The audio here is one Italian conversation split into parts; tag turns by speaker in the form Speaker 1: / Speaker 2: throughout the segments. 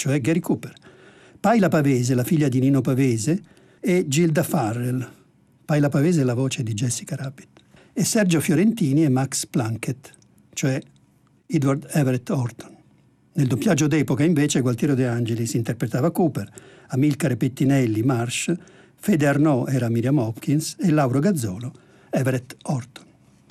Speaker 1: cioè Gary Cooper, Paila Pavese, la figlia di Nino Pavese, e Gilda Farrell. Paila Pavese è la voce di Jessica Rabbit. E Sergio Fiorentini e Max Plunkett, cioè Edward Everett Horton. Nel doppiaggio d'epoca, invece, Gualtiero De Angelis interpretava Cooper, Amilcare Pettinelli, Marsh, Fede Arnaud era Miriam Hopkins e Lauro Gazzolo, Everett Horton.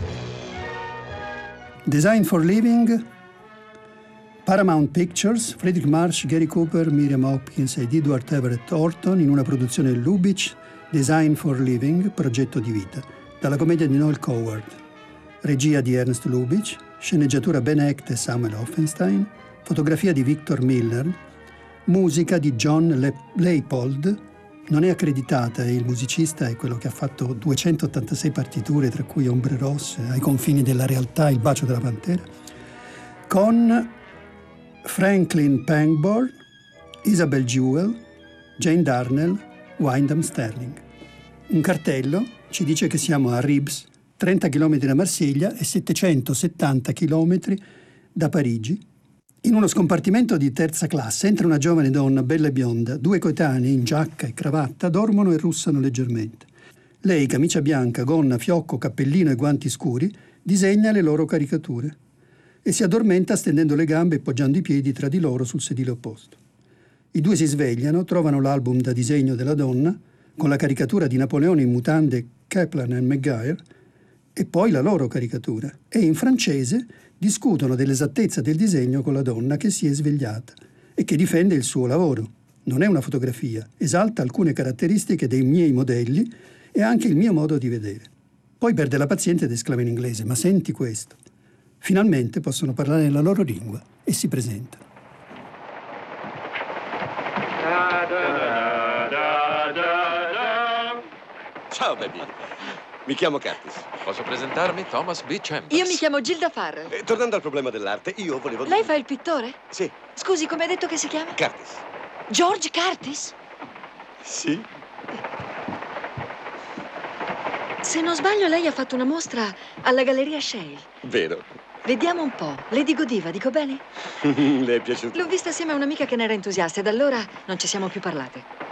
Speaker 1: Design for Living, Paramount Pictures, Frederick Marsh, Gary Cooper, Miriam Hopkins ed Edward Everett Horton in una produzione Lubitsch, Design for Living, progetto di vita, dalla commedia di Noel Coward. Regia di Ernst Lubitsch, sceneggiatura Ben Hecht e Samuel Offenstein, fotografia di Victor Miller, musica di John Leipold. Non è accreditata e il musicista è quello che ha fatto 286 partiture, tra cui Ombre Rosse, Ai confini della realtà, Il bacio della pantera, con Franklin Pangborn, Isabel Jewell, Jane Darnell, Wyndham Sterling. Un cartello ci dice che siamo a Ribes, 30 km da Marsiglia e 770 km da Parigi. In uno scompartimento di terza classe entra una giovane donna bella e bionda. Due coetanei in giacca e cravatta dormono e russano leggermente. Lei, camicia bianca, gonna, fiocco, cappellino e guanti scuri, disegna le loro caricature e si addormenta stendendo le gambe e poggiando i piedi tra di loro sul sedile opposto. I due si svegliano, trovano l'album da disegno della donna con la caricatura di Napoleone in mutande Kaplan e Maguire e poi la loro caricatura e in francese discutono dell'esattezza del disegno con la donna che si è svegliata e che difende il suo lavoro. Non è una fotografia, esalta alcune caratteristiche dei miei modelli e anche il mio modo di vedere. Poi perde la pazienza ed esclama in inglese: ma senti questo. Finalmente possono parlare nella loro lingua e si presentano.
Speaker 2: Ciao, baby. Mi chiamo Curtis.
Speaker 3: Posso presentarmi? Thomas B. Chambers.
Speaker 4: Io mi chiamo Gilda Farrell.
Speaker 2: Tornando al problema dell'arte, io volevo...
Speaker 4: Lei fa il pittore?
Speaker 2: Sì.
Speaker 4: Scusi, come ha detto che si chiama?
Speaker 2: Curtis.
Speaker 4: George Curtis?
Speaker 2: Sì.
Speaker 4: Se non sbaglio, lei ha fatto una mostra alla Galleria Shale.
Speaker 2: Vero.
Speaker 4: Vediamo un po'. Lady Godiva, dico bene?
Speaker 2: Le è piaciuto?
Speaker 4: L'ho vista assieme a un'amica che ne era entusiasta e da allora non ci siamo più parlate.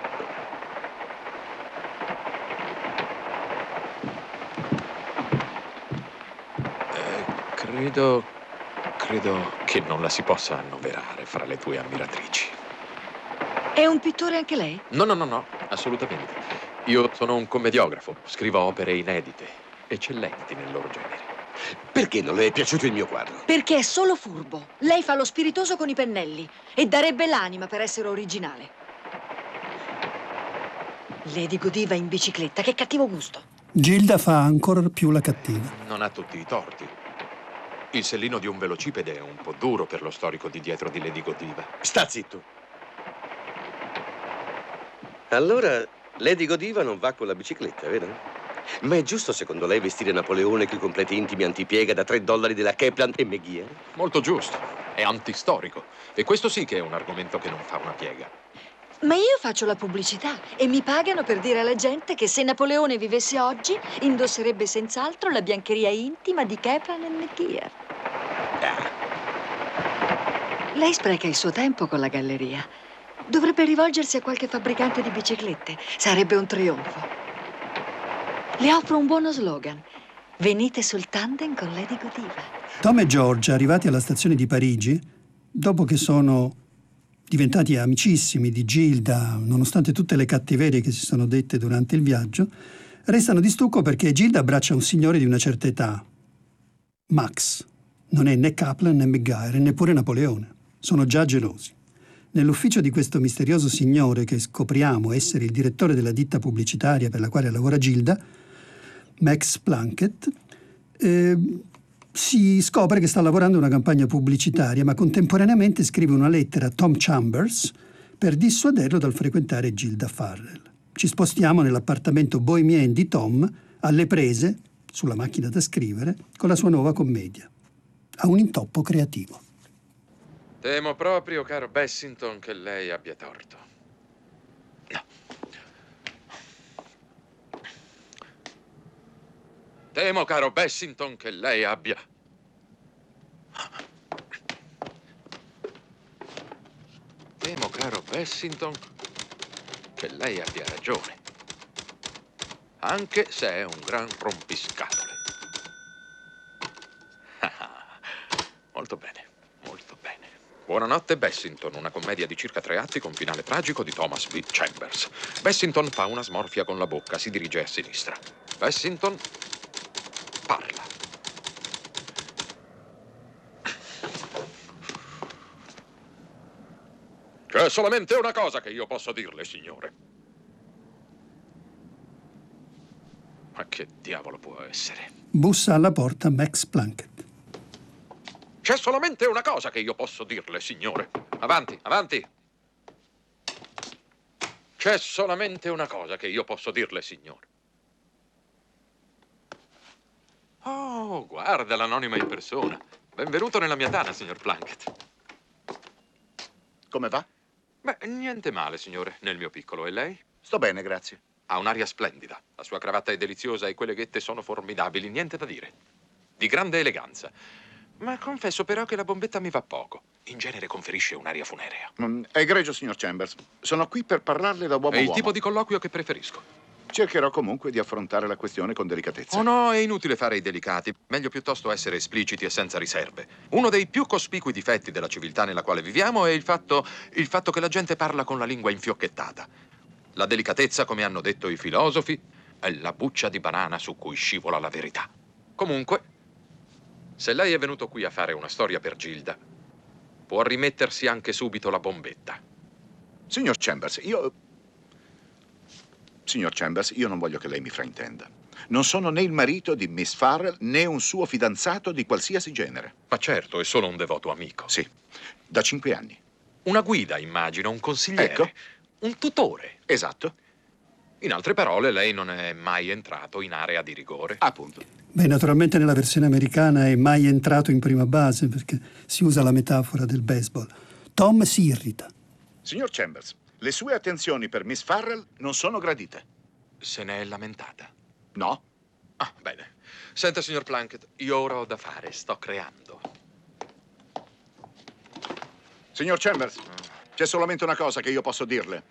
Speaker 3: Credo che non la si possa annoverare fra le tue ammiratrici.
Speaker 4: È un pittore anche lei?
Speaker 3: No, assolutamente. Io sono un commediografo, scrivo opere inedite, eccellenti nel loro genere.
Speaker 2: Perché non le è piaciuto il mio quadro?
Speaker 4: Perché è solo furbo. Lei fa lo spiritoso con i pennelli e darebbe l'anima per essere originale. Lady Godiva in bicicletta, che cattivo gusto.
Speaker 1: Gilda fa ancora più la cattiva.
Speaker 3: Non ha tutti i torti. Il sellino di un velocipede è un po' duro per lo storico di dietro di Lady Godiva.
Speaker 2: Sta zitto. Allora, Lady Godiva non va con la bicicletta, vero? Ma è giusto secondo lei vestire Napoleone coi completi intimi antipiega da $3 della Kaplan e Maguire?
Speaker 3: Molto giusto. È antistorico. E questo sì che è un argomento che non fa una piega.
Speaker 4: Ma io faccio la pubblicità e mi pagano per dire alla gente che se Napoleone vivesse oggi indosserebbe senz'altro la biancheria intima di Kaplan e Maguire. Lei spreca il suo tempo con la galleria. Dovrebbe rivolgersi a qualche fabbricante di biciclette. Sarebbe un trionfo. Le offro un buono slogan. Venite sul tandem con Lady Godiva.
Speaker 1: Tom e George, arrivati alla stazione di Parigi, dopo che sono diventati amicissimi di Gilda, nonostante tutte le cattiverie che si sono dette durante il viaggio, restano di stucco perché Gilda abbraccia un signore di una certa età, Max. Non è né Kaplan né Maguire, neppure Napoleone. Sono già gelosi. Nell'ufficio di questo misterioso signore, che scopriamo essere il direttore della ditta pubblicitaria per la quale lavora Gilda, Max Plunkett, si scopre che sta lavorando una campagna pubblicitaria, ma contemporaneamente scrive una lettera a Tom Chambers per dissuaderlo dal frequentare Gilda Farrell. Ci spostiamo nell'appartamento bohemien di Tom, alle prese, sulla macchina da scrivere, con la sua nuova commedia. Ha un intoppo creativo.
Speaker 3: Temo proprio, caro Bessington, che lei abbia torto. No. Temo, caro Bessington, che lei abbia... Temo, caro Bessington, che lei abbia ragione. Anche se è un gran rompiscatole. Molto bene, molto bene. Buonanotte, Bessington, una commedia di circa 3 atti con finale tragico di Thomas B. Chambers. Bessington fa una smorfia con la bocca, si dirige a sinistra. Bessington parla. C'è solamente una cosa che io posso dirle, signore. Ma che diavolo può essere?
Speaker 1: Bussa alla porta Max Plunkett.
Speaker 3: C'è solamente una cosa che io posso dirle, signore. Avanti, avanti. C'è solamente una cosa che io posso dirle, signore. Oh, guarda l'anonima in persona. Benvenuto nella mia tana, signor Plunkett.
Speaker 5: Come va?
Speaker 3: Beh, niente male, signore, nel mio piccolo. E lei?
Speaker 5: Sto bene, grazie.
Speaker 3: Ha un'aria splendida. La sua cravatta è deliziosa e quelle ghette sono formidabili, niente da dire. Di grande eleganza. Ma confesso però che la bombetta mi va poco. In genere conferisce un'aria funerea.
Speaker 5: Egregio, signor Chambers. Sono qui per parlarle da uomo
Speaker 3: È il
Speaker 5: uomo.
Speaker 3: tipo di colloquio che preferisco.
Speaker 5: Cercherò comunque di affrontare la questione con delicatezza.
Speaker 3: Oh no, è inutile fare i delicati. Meglio piuttosto essere espliciti e senza riserve. Uno dei più cospicui difetti della civiltà nella quale viviamo è il fatto che la gente parla con la lingua infiocchettata. La delicatezza, come hanno detto i filosofi, è la buccia di banana su cui scivola la verità. Comunque, se lei è venuto qui a fare una storia per Gilda, può rimettersi anche subito la bombetta.
Speaker 5: Signor Chambers, io non voglio che lei mi fraintenda. Non sono né il marito di Miss Farrell né un suo fidanzato di qualsiasi genere.
Speaker 3: Ma certo, è solo un devoto amico.
Speaker 5: Sì, da 5 anni.
Speaker 3: Una guida, immagino, un consigliere.
Speaker 5: Ecco.
Speaker 3: Un tutore.
Speaker 5: Esatto.
Speaker 3: In altre parole, lei non è mai entrato in area di rigore.
Speaker 5: Appunto.
Speaker 1: Beh, naturalmente nella versione americana è mai entrato in prima base perché si usa la metafora del baseball. Tom si irrita.
Speaker 5: Signor Chambers, le sue attenzioni per Miss Farrell non sono gradite.
Speaker 3: Se ne è lamentata.
Speaker 5: No?
Speaker 3: Ah, bene. Senta, signor Plunkett, io ora ho da fare, sto creando.
Speaker 5: Signor Chambers, c'è solamente una cosa che io posso dirle.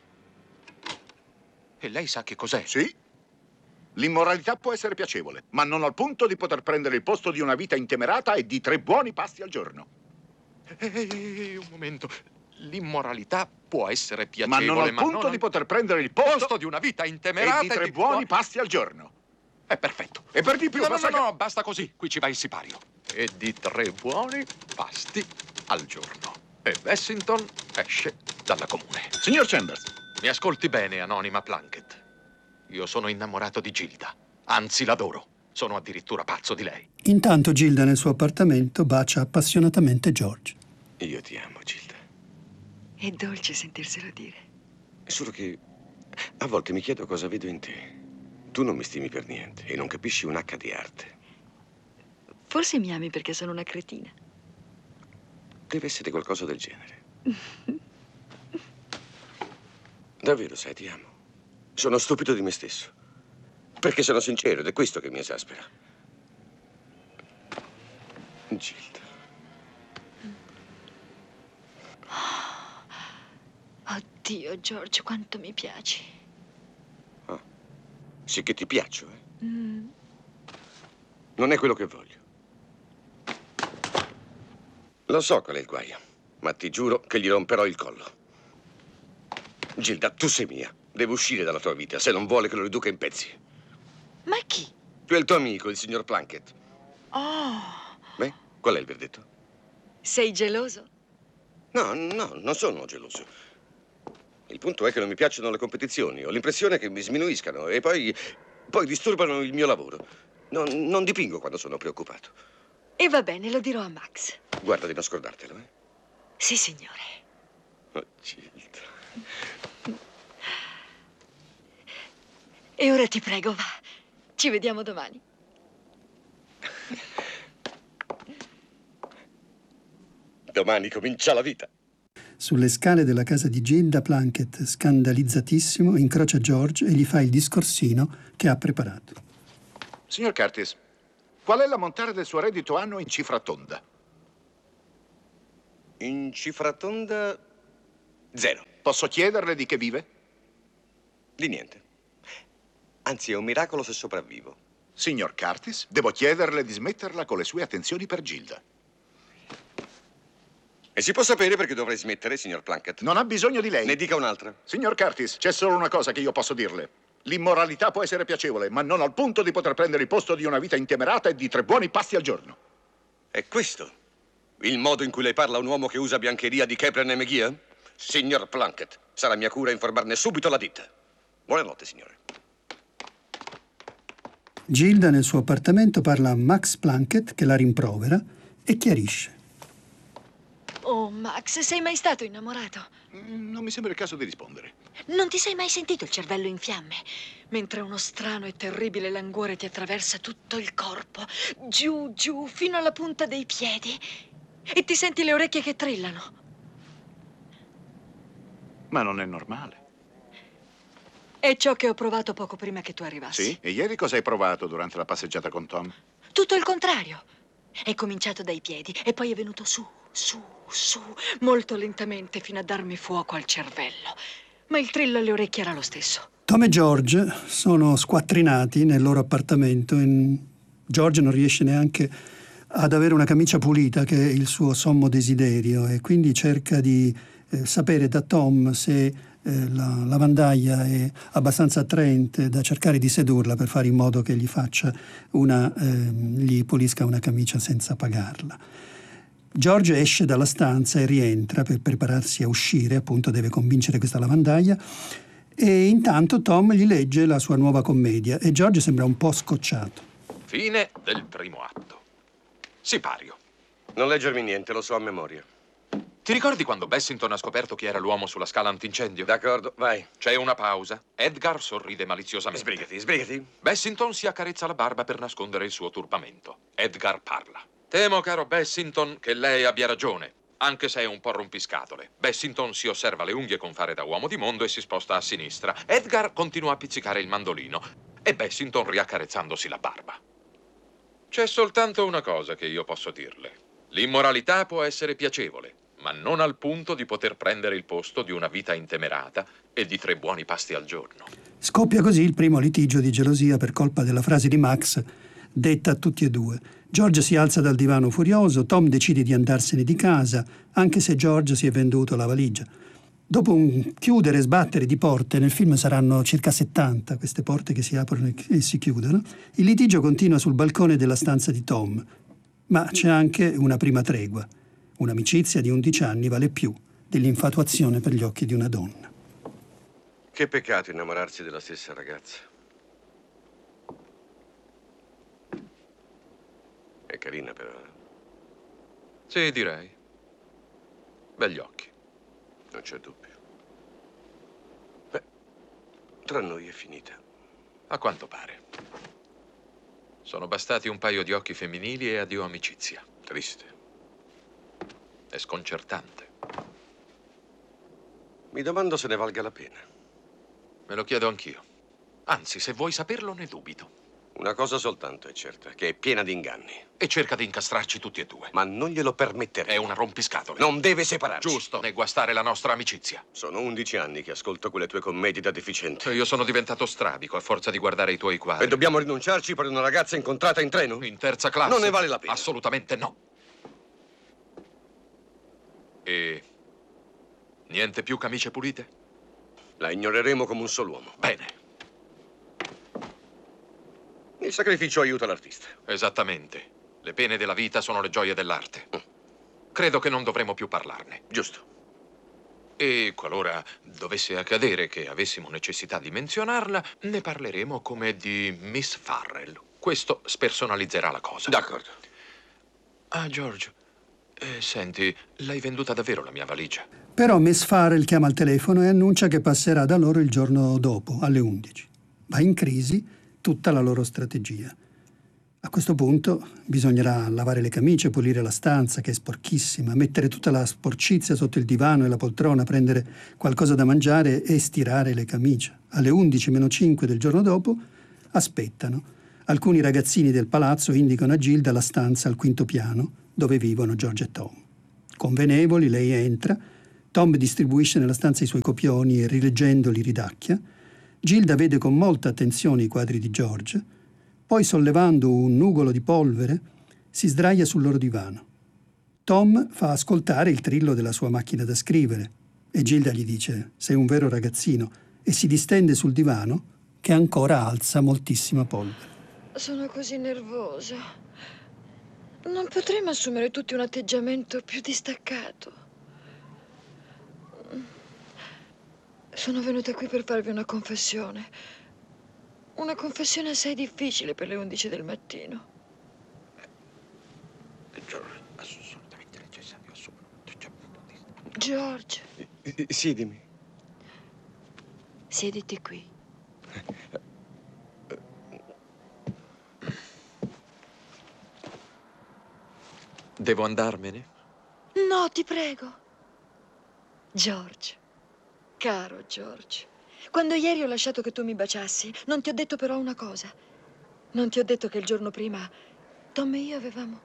Speaker 3: E lei sa che cos'è?
Speaker 5: Sì? L'immoralità può essere piacevole, ma non al punto di poter prendere il posto di una vita intemerata e di 3 buoni pasti al giorno.
Speaker 3: Ehi, un momento. L'immoralità può essere
Speaker 5: Ma
Speaker 3: piacevole,
Speaker 5: non al punto di poter prendere il posto
Speaker 3: di una vita intemerata
Speaker 5: e di 3 buoni pasti al giorno.
Speaker 3: È perfetto.
Speaker 5: E per di più,
Speaker 3: No, basta così. Qui ci va il sipario. E di 3 buoni pasti al giorno. E Bessington esce dalla comune.
Speaker 5: Signor Chambers,
Speaker 3: Mi ascolti bene, anonima Plunkett. Io sono innamorato di Gilda. Anzi, l'adoro. Sono addirittura pazzo di lei.
Speaker 1: Intanto Gilda nel suo appartamento bacia appassionatamente George.
Speaker 2: Io ti amo, Gilda.
Speaker 4: È dolce sentirselo dire.
Speaker 2: Solo che a volte mi chiedo cosa vedo in te. Tu non mi stimi per niente e non capisci un H di arte.
Speaker 4: Forse mi ami perché sono una cretina.
Speaker 2: Deve essere qualcosa del genere. Davvero, sai, ti amo. Sono stupito di me stesso. Perché sono sincero ed è questo che mi esaspera. Gilda.
Speaker 4: Oddio, George, quanto mi piaci.
Speaker 2: Ah, sì che ti piaccio, eh? Non è quello che voglio. Lo so qual è il guaio, ma ti giuro che gli romperò il collo. Gilda, tu sei mia. Deve uscire dalla tua vita se non vuole che lo riduca in pezzi.
Speaker 4: Ma chi?
Speaker 2: Tu e il tuo amico, il signor Plunkett.
Speaker 4: Oh,
Speaker 2: Beh, qual è il verdetto?
Speaker 4: sei geloso?
Speaker 2: No, non sono geloso. Il punto è che non mi piacciono le competizioni. Ho l'impressione che mi sminuiscano e poi disturbano il mio lavoro. Non dipingo quando sono preoccupato.
Speaker 4: E va bene, lo dirò a Max.
Speaker 2: Guarda di non scordartelo, eh?
Speaker 4: Sì, signore.
Speaker 2: Oh, Gilda.
Speaker 4: E ora ti prego, va. Ci vediamo domani.
Speaker 2: Domani comincia la vita.
Speaker 1: Sulle scale della casa di Gilda, Plunkett, scandalizzatissimo, incrocia George e gli fa il discorsino che ha preparato.
Speaker 5: Signor Curtis, qual è l'ammontare del suo reddito annuo in cifra tonda?
Speaker 2: In cifra tonda Zero.
Speaker 5: Posso chiederle di che vive?
Speaker 2: Di niente. Anzi, è un miracolo se sopravvivo.
Speaker 5: Signor Curtis, devo chiederle di smetterla con le sue attenzioni per Gilda.
Speaker 2: E si può sapere perché dovrei smettere, signor Plunkett?
Speaker 5: Non ha bisogno di lei.
Speaker 2: Ne dica un'altra.
Speaker 5: Signor Curtis, c'è solo una cosa che io posso dirle. L'immoralità può essere piacevole, ma non al punto di poter prendere il posto di una vita intemerata e di 3 buoni pasti al giorno.
Speaker 2: È questo il modo in cui lei parla a un uomo che usa biancheria di Kaplan e McGee? Signor Plunkett, sarà mia cura informarne subito la ditta. Buonanotte, signore.
Speaker 1: Gilda nel suo appartamento parla a Max Plunkett che la rimprovera e chiarisce.
Speaker 4: Oh, Max, sei mai stato innamorato?
Speaker 5: Non mi sembra il caso di rispondere.
Speaker 4: Non ti sei mai sentito il cervello in fiamme? Mentre uno strano e terribile languore ti attraversa tutto il corpo, giù, giù, fino alla punta dei piedi. E ti senti le orecchie che trillano.
Speaker 5: Ma non è normale.
Speaker 4: È ciò che ho provato poco prima che tu arrivassi.
Speaker 5: Sì? E ieri cosa hai provato durante la passeggiata con Tom?
Speaker 4: Tutto il contrario. È cominciato dai piedi e poi è venuto su, su, su, molto lentamente fino a darmi fuoco al cervello. Ma il trillo alle orecchie era lo stesso.
Speaker 1: Tom e George sono squattrinati nel loro appartamento. George non riesce neanche ad avere una camicia pulita, che è il suo sommo desiderio, e quindi cerca di sapere da Tom se la lavandaia è abbastanza attraente da cercare di sedurla per fare in modo che gli pulisca una camicia senza pagarla. George esce dalla stanza e rientra per prepararsi a uscire, appunto deve convincere questa lavandaia, e intanto Tom gli legge la sua nuova commedia e George sembra un po' scocciato.
Speaker 3: Fine del primo atto. Sipario.
Speaker 2: Non leggermi niente, lo so a memoria.
Speaker 3: Ti ricordi quando Bessington ha scoperto chi era l'uomo sulla scala antincendio?
Speaker 2: D'accordo, vai.
Speaker 3: C'è una pausa. Edgar sorride maliziosamente.
Speaker 2: Sbrigati.
Speaker 3: Bessington si accarezza la barba per nascondere il suo turbamento. Edgar parla. Temo, caro Bessington, che lei abbia ragione, anche se è un po' rompiscatole. Bessington si osserva le unghie con fare da uomo di mondo e si sposta a sinistra. Edgar continua a pizzicare il mandolino e Bessington riaccarezzandosi la barba. C'è soltanto una cosa che io posso dirle. L'immoralità può essere piacevole, ma non al punto di poter prendere il posto di una vita intemerata e di 3 buoni pasti al giorno.
Speaker 1: Scoppia così il primo litigio di gelosia per colpa della frase di Max detta a tutti e due. George si alza dal divano furioso, Tom decide di andarsene di casa, anche se George si è venduto la valigia. Dopo un chiudere e sbattere di porte, nel film saranno circa 70 queste porte che si aprono e si chiudono, il litigio continua sul balcone della stanza di Tom. Ma c'è anche una prima tregua. Un'amicizia di 11 anni vale più dell'infatuazione per gli occhi di una donna.
Speaker 2: Che peccato innamorarsi della stessa ragazza. È carina però.
Speaker 3: Sì, direi. Begli occhi.
Speaker 2: Non c'è dubbio. Beh, tra noi è finita.
Speaker 3: A quanto pare. Sono bastati un paio di occhi femminili e addio amicizia.
Speaker 2: Triste.
Speaker 3: È sconcertante.
Speaker 2: Mi domando se ne valga la pena.
Speaker 3: Me lo chiedo anch'io. Anzi, se vuoi saperlo, ne dubito.
Speaker 2: Una cosa soltanto è certa, che è piena di inganni.
Speaker 3: E cerca di incastrarci tutti e due.
Speaker 2: Ma non glielo permetterei.
Speaker 3: È una rompiscatole.
Speaker 2: Non deve separarci.
Speaker 3: Giusto, né guastare la nostra amicizia.
Speaker 2: Sono 11 anni che ascolto quelle tue commedie da deficiente.
Speaker 3: Io sono diventato strabico a forza di guardare i tuoi quadri.
Speaker 2: E dobbiamo rinunciarci per una ragazza incontrata in treno?
Speaker 3: In terza classe.
Speaker 2: Non ne vale la pena.
Speaker 3: Assolutamente no. E niente più camicie pulite?
Speaker 2: La ignoreremo come un solo uomo.
Speaker 3: Bene.
Speaker 2: Il sacrificio aiuta l'artista.
Speaker 3: Esattamente. Le pene della vita sono le gioie dell'arte. Credo che non dovremo più parlarne.
Speaker 2: Giusto.
Speaker 3: E qualora dovesse accadere che avessimo necessità di menzionarla, ne parleremo come di Miss Farrell. Questo spersonalizzerà la cosa.
Speaker 2: D'accordo.
Speaker 3: Ah, George, senti, l'hai venduta davvero la mia valigia?
Speaker 1: Però Miss Farrell chiama al telefono e annuncia che passerà da loro il giorno dopo, alle 11. Va in crisi tutta la loro strategia. A questo punto bisognerà lavare le camicie, pulire la stanza, che è sporchissima, mettere tutta la sporcizia sotto il divano e la poltrona, prendere qualcosa da mangiare e stirare le camicie. Alle 11:05 del giorno dopo aspettano. Alcuni ragazzini del palazzo indicano a Gilda la stanza al 5º piano, dove vivono George e Tom. Convenevoli, lei entra. Tom distribuisce nella stanza i suoi copioni e rileggendoli ridacchia. Gilda vede con molta attenzione i quadri di George, poi sollevando un nugolo di polvere si sdraia sul loro divano. Tom fa ascoltare il trillo della sua macchina da scrivere e Gilda gli dice «Sei un vero ragazzino» e si distende sul divano che ancora alza moltissima polvere.
Speaker 4: Sono così nervosa. Non potremmo assumere tutti un atteggiamento più distaccato. Sono venuta qui per farvi una confessione. Una confessione assai difficile per le 11 del mattino.
Speaker 2: Assolutamente necessario.
Speaker 4: George,
Speaker 2: Sì, dimmi.
Speaker 4: siediti qui.
Speaker 3: Devo andarmene?
Speaker 4: No, ti prego. George, caro George, quando ieri ho lasciato che tu mi baciassi, non ti ho detto però una cosa. Non ti ho detto che il giorno prima Tom e io avevamo...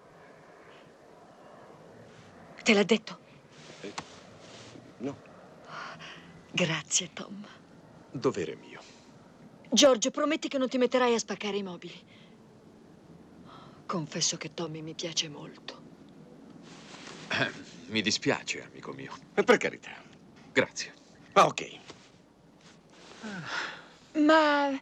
Speaker 4: Te l'ha detto?
Speaker 2: No.
Speaker 4: Grazie, Tom.
Speaker 3: Dovere mio.
Speaker 4: George, prometti che non ti metterai a spaccare i mobili. Confesso che Tommy mi piace molto.
Speaker 3: Mi dispiace, amico mio.
Speaker 2: Per carità.
Speaker 3: Grazie.
Speaker 2: Ah, ok.
Speaker 4: Ma...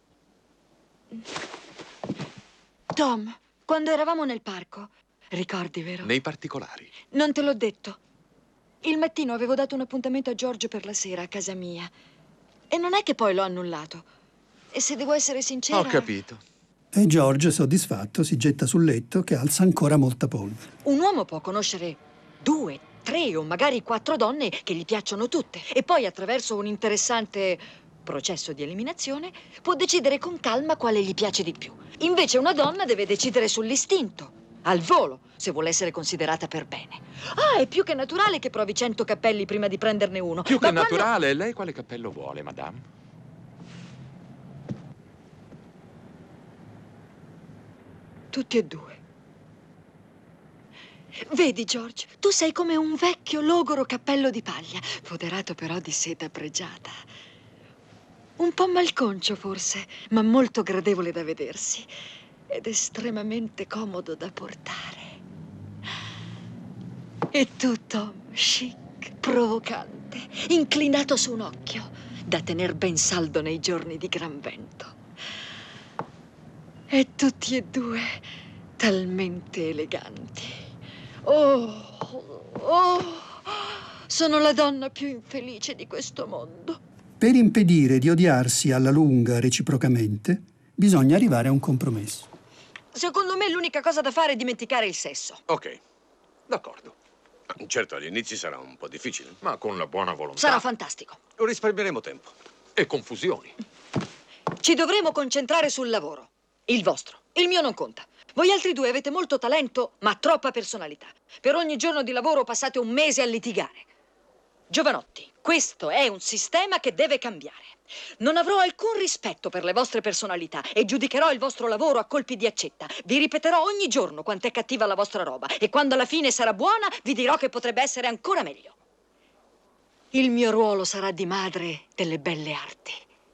Speaker 4: Tom, quando eravamo nel parco, ricordi, vero?
Speaker 3: Nei particolari.
Speaker 4: Non te l'ho detto. Il mattino avevo dato un appuntamento a George per la sera a casa mia. E non è che poi l'ho annullato. E se devo essere sincera...
Speaker 3: Ho capito.
Speaker 1: E George, soddisfatto, si getta sul letto che alza ancora molta polvere.
Speaker 4: Un uomo può conoscere 2, 3 o magari 4 donne che gli piacciono tutte. E poi attraverso un interessante processo di eliminazione può decidere con calma quale gli piace di più. Invece una donna deve decidere sull'istinto, al volo, se vuole essere considerata per bene. Ah, è più che naturale che provi 100 cappelli prima di prenderne uno.
Speaker 3: Più che
Speaker 4: Ma quando-
Speaker 3: naturale. Lei quale cappello vuole, madame?
Speaker 4: Tutti e 2. Vedi, George, tu sei come un vecchio logoro cappello di paglia, foderato però di seta pregiata. Un po' malconcio forse, ma molto gradevole da vedersi ed estremamente comodo da portare. E tu, Tom, chic, provocante, inclinato su un occhio, da tener ben saldo nei giorni di gran vento. E tutti e 2 talmente eleganti. Oh, sono la donna più infelice di questo mondo.
Speaker 1: Per impedire di odiarsi alla lunga reciprocamente, bisogna arrivare a un compromesso.
Speaker 4: Secondo me l'unica cosa da fare è dimenticare il sesso.
Speaker 2: Ok, d'accordo. Certo, agli inizi sarà un po' difficile.
Speaker 3: Ma con la buona volontà.
Speaker 4: Sarà fantastico.
Speaker 2: Risparmieremo tempo.
Speaker 3: E confusioni.
Speaker 4: Ci dovremo concentrare sul lavoro. Il vostro. Il mio non conta. Voi altri 2 avete molto talento, ma troppa personalità. Per ogni giorno di lavoro passate un mese a litigare. Giovanotti, questo è un sistema che deve cambiare. Non avrò alcun rispetto per le vostre personalità e giudicherò il vostro lavoro a colpi di accetta. Vi ripeterò ogni giorno quanto è cattiva la vostra roba e quando alla fine sarà buona vi dirò che potrebbe essere ancora meglio. Il mio ruolo sarà di madre delle belle arti.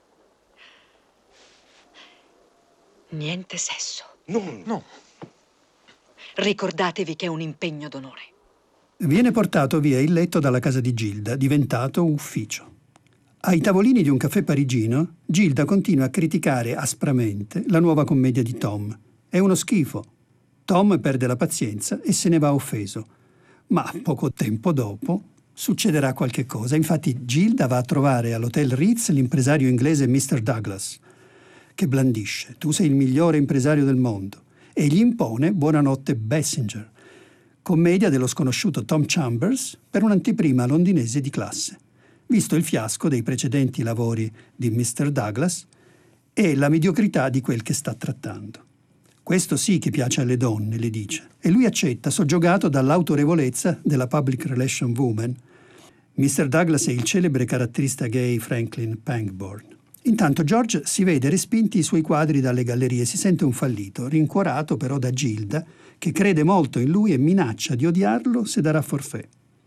Speaker 4: Niente sesso.
Speaker 3: No.
Speaker 4: Ricordatevi che è un impegno d'onore.
Speaker 1: Viene portato via il letto dalla casa di Gilda, diventato ufficio. Ai tavolini di un caffè parigino, Gilda continua a criticare aspramente la nuova commedia di Tom. È uno schifo. Tom perde la pazienza e se ne va offeso. Ma poco tempo dopo succederà qualche cosa. Infatti Gilda va a trovare all'Hotel Ritz l'impresario inglese Mr. Douglas, che blandisce: tu sei il migliore impresario del mondo, e gli impone Buonanotte Bessinger, commedia dello sconosciuto Tom Chambers per un'anteprima londinese di classe, visto il fiasco dei precedenti lavori di Mr. Douglas e la mediocrità di quel che sta trattando. Questo sì che piace alle donne, le dice, e lui accetta, soggiogato dall'autorevolezza della public relation woman. Mr. Douglas è il celebre caratterista gay Franklin Pangborn. Intanto George si vede respinti i suoi quadri dalle gallerie, si sente un fallito, rincuorato però da Gilda, che crede molto in lui e minaccia di odiarlo se darà forfait.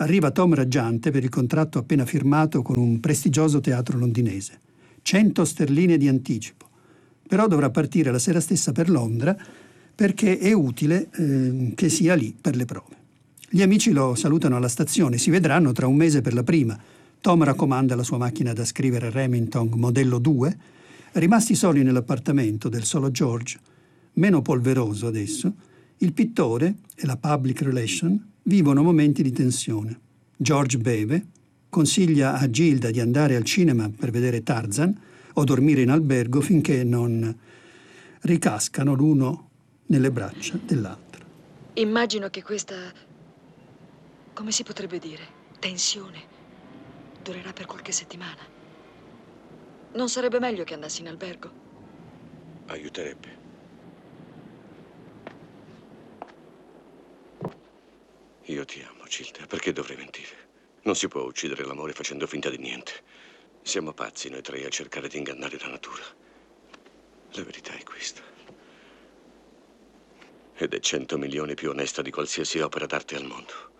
Speaker 1: arriva Tom raggiante per il contratto appena firmato con un prestigioso teatro londinese. 100 sterline di anticipo. Però dovrà partire la sera stessa per Londra perché è utile che sia lì per le prove. Gli amici lo salutano alla stazione, si vedranno tra un mese per la prima. Tom raccomanda la sua macchina da scrivere Remington modello 2. Rimasti soli nell'appartamento del solo George, meno polveroso adesso, il pittore e la public relation vivono momenti di tensione. George beve, consiglia a Gilda di andare al cinema per vedere Tarzan o dormire in albergo finché non ricascano l'uno nelle braccia dell'altro.
Speaker 4: Immagino che questa, come si potrebbe dire, tensione durerà per qualche settimana. Non sarebbe meglio che andassi in albergo?
Speaker 2: Aiuterebbe. Io ti amo, Gilda. Perché dovrei mentire? Non si può uccidere l'amore facendo finta di niente. Siamo pazzi noi tre a cercare di ingannare la natura. La verità è questa. Ed è 100 milioni più onesta di qualsiasi opera d'arte al mondo.